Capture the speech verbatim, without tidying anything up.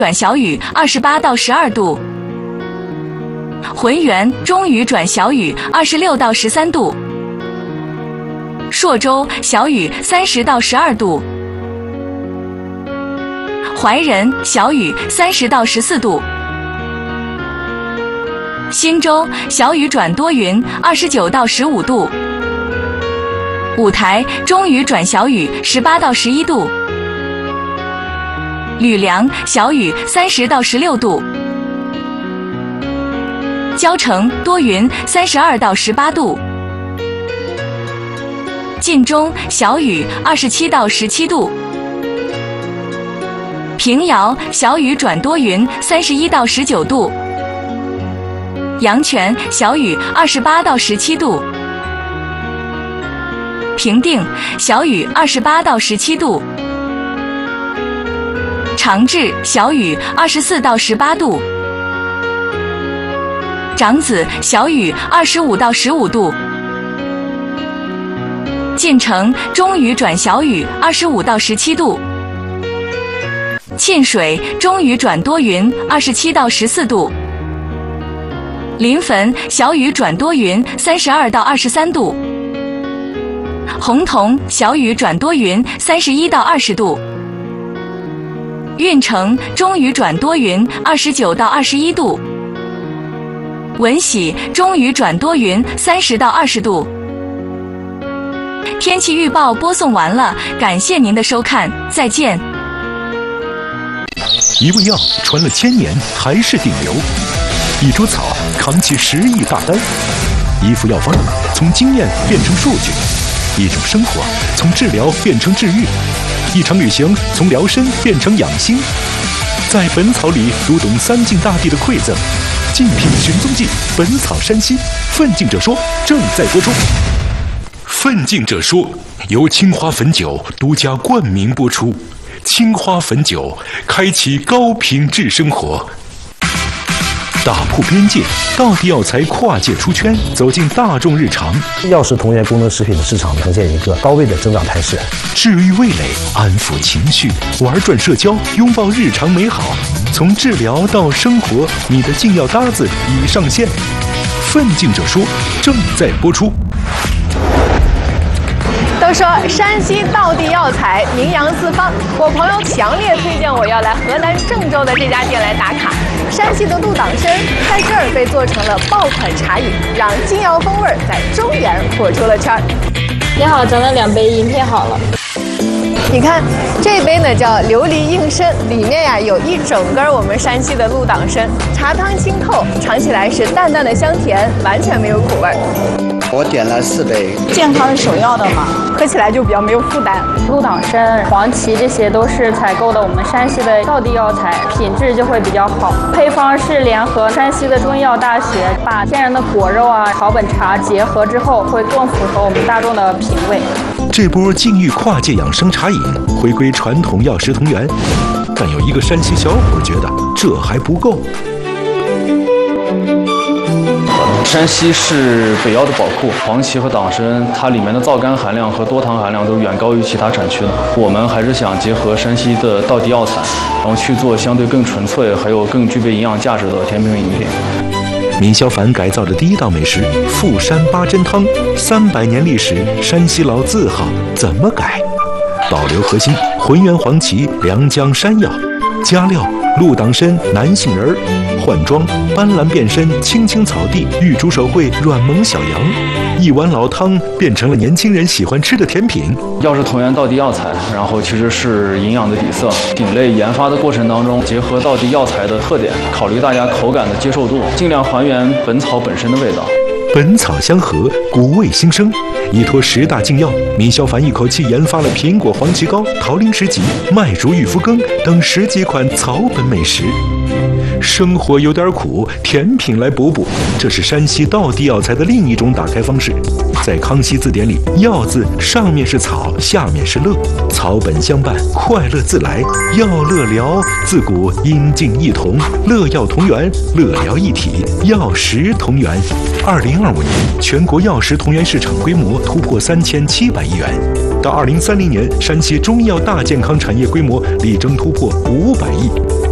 转小雨二十八到十二度，浑源中雨转小雨二十六到十三度，朔州小雨三十到十二度，怀仁小雨三十到十四度，忻州小雨转多云二十九到十五度，五台中雨转小雨十八到十一度，吕梁小雨三十到十六度，交城多云三十二到十八度，晋中小雨二十七到十七度，平遥小雨转多云三十一到十九度，阳泉小雨二十八到十七度，平定小雨二十八到十七度，长治小雨二十四到十八度，长子小雨二十五到十五度，晋城中雨转小雨二十五到十七度，沁水中雨转多云二十七到十四度，临汾小雨转多云三十二到二十三度，洪洞小雨转多云三十一到二十度，运城中雨转多云二十九到二十一度，闻喜中雨转多云三十到二十度。天气预报播送完了，感谢您的收看，再见。 一味药传了千年还是顶流，一株草扛起十亿大单，一副药方从经验变成数据，一种生活从治疗变成治愈，一场旅行从疗身变成养心。在本草里读懂三晋大地的馈赠，竞品寻踪记，本草山西，奋进者说正在播出。奋进者说由青花汾酒独家冠名播出，青花汾酒开启高品质生活。打破边界，道地药材跨界出圈，走进大众日常。 药食同源功能食品的市场呈现一个高位的增长态势， 治愈味蕾，安抚情绪，玩转社交，拥抱日常美好。从治疗到生活，你的进药搭子已上线。奋进者说正在播出。 都说山西道地药材名扬四方，我朋友强烈推荐我要来河南郑州的这家店来打卡。山西的鹿党参在这儿被做成了爆款茶饮，让金瑶风味在中原火出了圈。 你好，咱们两杯饮品好了。 你看这杯呢叫琉璃映参，里面呀有一整根我们山西的鹿党参，茶汤清透，尝起来是淡淡的香甜，完全没有苦味儿。 我点了四杯。 健康是首要的嘛， 喝起来就比较没有负担。 鹿党参、黄芪这些都是采购的我们山西的道地药材，品质就会比较好。配方是联合山西的中医药大学，把天然的果肉啊、草本茶结合之后，会更符合我们大众的品味。 这波禁欲跨界养生茶饮回归传统药食同源，但有一个山西小伙觉得这还不够。 山西是北药的宝库，黄芪和党参它里面的皂苷含量和多糖含量都远高于其他产区的。我们还是想结合山西的道地药材，然后去做相对更纯粹还有更具备营养价值的甜品饮品。 闵小凡改造的第一道美食富山八珍汤，三百年历史，山西老字号怎么改？保留核心浑源黄芪、良姜山药，加料鹿党参、南杏仁，换装斑斓变身、青青草地、玉竹手绘、软萌小羊，一碗老汤变成了年轻人喜欢吃的甜品。 药食同源道地药材，然后其实是营养的底色。品类研发的过程当中，结合道地药材的特点，考虑大家口感的接受度，尽量还原本草本身的味道。 本草相合，古味新生。依托十大禁药，闵小凡一口气研发了苹果黄芪膏、桃林石棘、麦竹玉肤羹等十几款草本美食。生活有点苦，甜品来补补，这是山西道地药材的另一种打开方式。在康熙字典里，药字上面是草，下面是乐，草本相伴，快乐自来。药乐疗自古阴静异同，乐药同源，乐疗一体，药食同源。二零二五年，全国药食同源市场规模突破三千七百亿元。到二零三零年，山西中医药大健康产业规模力争突破五百亿。